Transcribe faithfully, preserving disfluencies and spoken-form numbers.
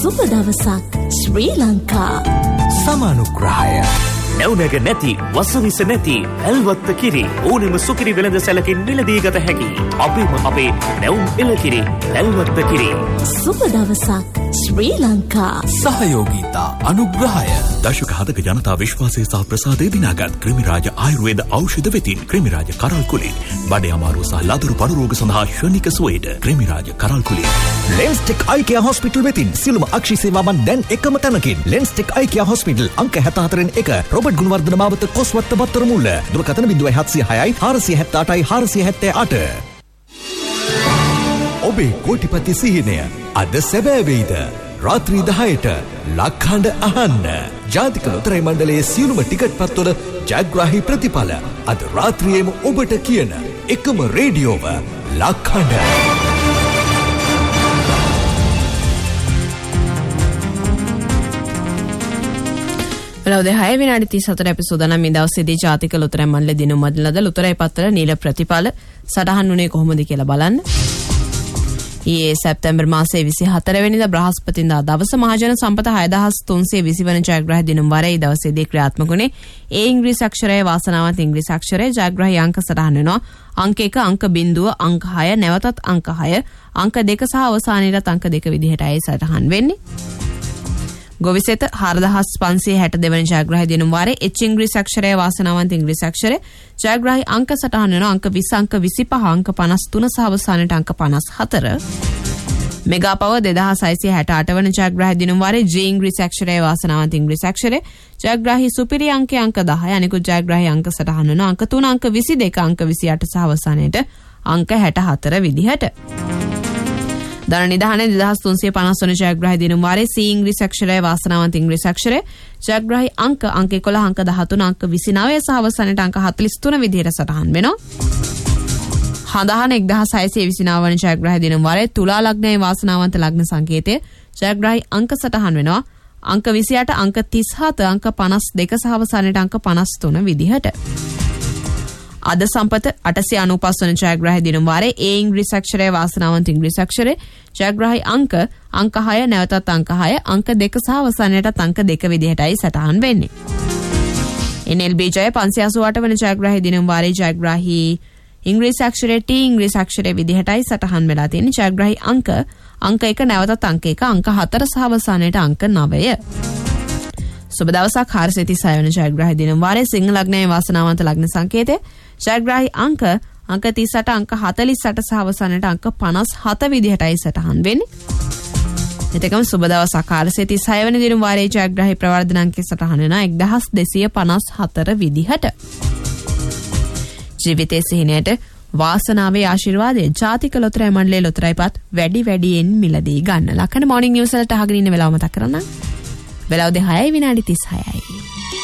සුබ දවසක් ශ්‍රී ලංකා. සමානුග්‍රහය නැවුනග නැති වසවිස නැති ඇල්වත්ත කිරි ඕනෙම සුකිරි වෙළඳ සැලකින් මිලදී ගත හැකි අපේම අපේ නැවුම් එළකිරි ඇල්වත්ත කිරි. සුබ දවසක් ශ්‍රී ලංකා. සහයෝගීතා අනුග්‍රහය දශක හතක ජනතා විශ්වාසය සහ ප්‍රසාදය දිනාගත් ක්‍රිමිරාජ ආයුර්වේද ඖෂධ වෙතින් ක්‍රිමිරාජ කරල් කුලින් බඩේ අමාරුව සහ ලදරු පඩු රෝග සඳහා ශනික සුවයට ක්‍රිමිරාජ කරල් කුලින්. ලෙන්ස්ටෙක් අයිකියා හොස්පිටල් වෙතින් සියලුම අක්ෂි සේවාවන් දැන් එකම තැනකින්. ලෙන්ස්ටෙක් අයිකියා හොස්පිටල් අංක හැත්තෑ හතරෙන් එක රොබර්ට් ගුණවර්ධන මාවත කොස්වත්ත බත්තර මුල්ල. දුරකථන බිංදුව හත්සිය හයයි හාරසිය හැත්තෑ අටයි හාරසිය හැත්තෑ අට. ඔබේ කෝටිපති සිහිනය අද සැබෑ වෙයිද? රාත්‍රී දහයට ලක්හඬ අහන්න. ජාතික ලොතරැයි මණ්ඩලයේ සියලුම ටිකට් පත්වල ජයග්‍රාහී ප්‍රතිඵල අද රාත්‍රියේම ඔබට කියන එකම රේඩියෝව ලක්හඬ. වෙලාව දෙහය විනාඩි තිස් හතර අපි සූදානම් මේ දවසේදී ජාතික ලොතරැයි මණ්ඩලය දිනුම් මැදින්ලද ලොතරැයි පත්වල නිල ප්‍රතිඵල සටහන් වුණේ කොහොමද කියලා බලන්න. ඊයේ සැප්තැම්බර් මාසයේ විසිහතර වෙනිදා බ්‍රහස්පතින්දා දවස මහජන සම්පත හය දහස් තුන්සිය විසි වන ජයග්‍රාහී දිනුම් වරේ දවසේදී ක්‍රියාත්මක වුණේ ඒ ඉංග්‍රීසි අක්ෂරයේ වාසනාවන්ත ඉංග්‍රීසි අක්ෂරයේ ජයග්‍රාහී අංක සටහන් වෙනවා. අංක එක අංක බිංදුව අංක හය නැවතත් අංක හය අංක දෙක සහ අවසානයේත් අංක දෙක විදිහටයි සටහන් වෙන්නේ. ගොවිසෙත හාරදහස් පන්සිය හැට දෙවන ජයග්‍රාහී දිනුම් වාරේ එච් ඉංග්‍රීසි අක්ෂරයේ වාසනාවන්ත ඉංග්‍රීසි අක්ෂරයේ ජයග්‍රාහී අංක සටහන් වෙනවා. අංක විස්ස අංක විසිපහ අංක පනස් තුන සහ අවසානයේට අංක පනස් හතර. මෙගා පව දෙදහස් හයසිය හැට අට වන ජයග්‍රාහී දිනුම් වාරේ ජේ ඉංග්‍රීසි අක්ෂරයේ වාසනාවන්ත ඉංග්‍රීසි අක්ෂරයේ ජයග්‍රාහී සුපිරි අංකය අංක දහය අනිකුත් ජයග්‍රාහී අංක සටහන් වෙනවා. අංක තුන අංක විසි දෙක අංක විසි අට සහ අවසානයේට අංක හැට හතර විදිහට. දන නිධානයේ දෙදහස් තුන්සිය පනස් වන ජයග්‍රාහී දිනුම් වාරේ සී ඉංග්‍රීසි අක්ෂරයේ වාසනාවන්ත ඉංග්‍රීසි අක්ෂරයේ ජයග්‍රාහී අංක අංක එකොළහ අංක දහතුන අංක විසිනවය සහ අවසානයේට අංක හතළිස් තුන විදිහට සටහන් වෙනවා. හඳහන එක්දහස් හයසිය විසිනව වන ජයග්‍රාහී දිනුම් වාරේ තුලා ලග්නයේ වාසනාවන්ත ලග්න සංකේතය ජයග්‍රාහී අංක සටහන් වෙනවා. අංක විසි අට අංක තිස් හත අංක පනස් දෙක සහ අවසානයේට අංක පනස් තුන විදිහට. අද සම්පත අටසිය අනූපස් වන ජයග්‍රාහී දිනුම් වාරේ ඒ ඉංග්‍රීසි අක්ෂරයේ වාසනාවන්ත ඉංග්‍රීසි අක්ෂරයේ ජයග්‍රාහී අංක අංක හය නැවතත් අංක හය අංක දෙක සහ අවසානයේට අංක දෙක විදිහටයි සටහන් වෙන්නේ. එන් එල් බී ජය පන්සිය අසූ අට වන ජයග්‍රාහී දිනුම් වාරේ ජයග්‍රාහී ඉංග්‍රීසි අක්ෂරයේ ටී ඉංග්‍රීසි අක්ෂරයේ විදිහටයි සටහන් වෙලා තියෙන්නේ. ජයග්‍රාහී අංක අංක එක නැවතත් අංක එක අංක හතර සහ අවසානයේට අංක නවය. සුබ දවසක් හාරසිය තිස් හය වන ජයග්‍රාහී දිනුම් වාරේ සිංහ ලග්නයේ වාසනාවන්ත ලග්න සංකේතය ජයග්‍රාහී අංක අංක තිස් අට අංක හතළිස් අට සහ අවසානයේට අංක පනස් හත විදිහටයි සටහන් වෙන්නේ. එතකම සුබ දවසක් හාරසිය තිස් හය වෙනි දිනුම් වාරේ ජයග්‍රාහී ප්‍රවර්ධන අංකය සටහන් වෙනවා එක්දහස් දෙසිය පනස් හතර විදිහට. ජීවිතයේ සිහිනයට වාසනාවේ ආශිර්වාදයේ ජාතික ලොතරැයි මණ්ඩලයේ ලොතරැයිපත් වැඩි වැඩියෙන් මිලදී ගන්න. ලක්කන මොර්නිං නිවුස් වලට අහගෙන ඉන්න වෙලාව මතක් කරන්න. වෙලාව දෙහයයි විනාඩි තිස් හයයි.